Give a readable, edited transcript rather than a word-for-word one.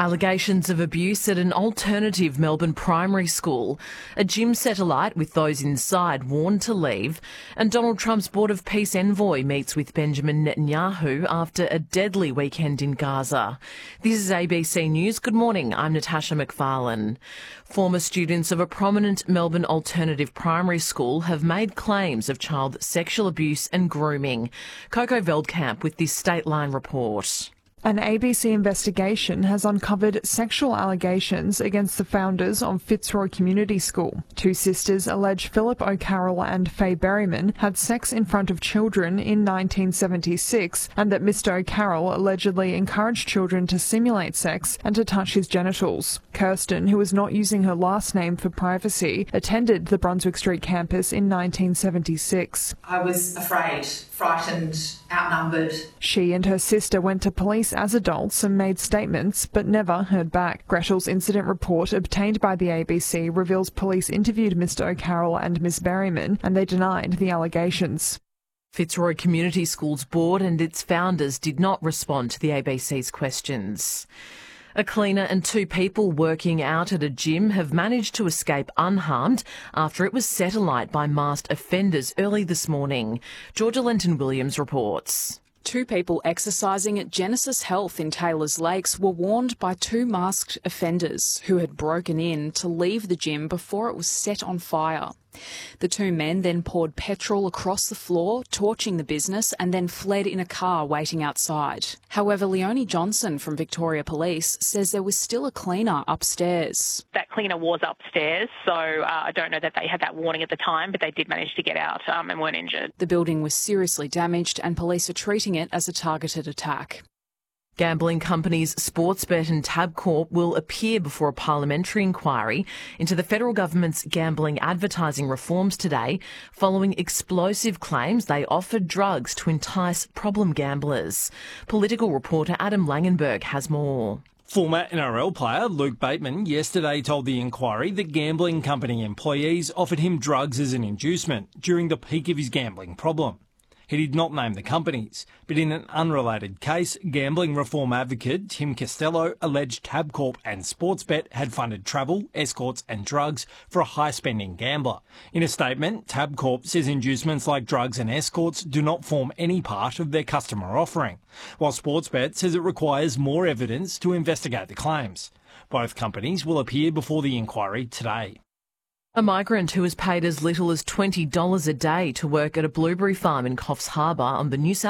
Allegations of abuse at an alternative Melbourne primary school. A gym set alight with those inside warned to leave. And Donald Trump's Board of Peace envoy meets with Benjamin Netanyahu after a deadly weekend in Gaza. This is ABC News. Good morning, I'm Natasha McFarlane. Former students of a prominent Melbourne alternative primary school have made claims of child sexual abuse and grooming. Coco Veldkamp with this State Line report. An ABC investigation has uncovered sexual allegations against the founders of Fitzroy Community School. Two sisters allege Philip O'Carroll and Faye Berryman had sex in front of children in 1976 and that Mr O'Carroll allegedly encouraged children to simulate sex and to touch his genitals. Kirsten, who was not using her last name for privacy, attended the Brunswick Street campus in 1976. I was afraid, frightened, outnumbered. She and her sister went to police as adults and made statements but never heard back. Grethel's incident report obtained by the ABC reveals police interviewed Mr O'Carroll and Ms Berryman and they denied the allegations. Fitzroy Community Schools Board and its founders did not respond to the ABC's questions. A cleaner and two people working out at a gym have managed to escape unharmed after it was set alight by masked offenders early this morning. Georgia Lenton-Williams reports. Two people exercising at Genesis Health in Taylors Lakes were warned by two masked offenders who had broken in to leave the gym before it was set on fire. The two men then poured petrol across the floor, torching the business, and then fled in a car waiting outside. However, Leonie Johnson from Victoria Police says there was still a cleaner upstairs. That cleaner was upstairs, so I don't know that they had that warning at the time, but they did manage to get out and weren't injured. The building was seriously damaged and police are treating it as a targeted attack. Gambling companies Sportsbet and Tabcorp will appear before a parliamentary inquiry into the federal government's gambling advertising reforms today, following explosive claims they offered drugs to entice problem gamblers. Political reporter Adam Langenberg has more. Former NRL player Luke Bateman yesterday told the inquiry that gambling company employees offered him drugs as an inducement during the peak of his gambling problem. He did not name the companies, but in an unrelated case, gambling reform advocate Tim Costello alleged Tabcorp and Sportsbet had funded travel, escorts and drugs for a high-spending gambler. In a statement, Tabcorp says inducements like drugs and escorts do not form any part of their customer offering, while Sportsbet says it requires more evidence to investigate the claims. Both companies will appear before the inquiry today. A migrant who was paid as little as $20 a day to work at a blueberry farm in Coffs Harbour on the New South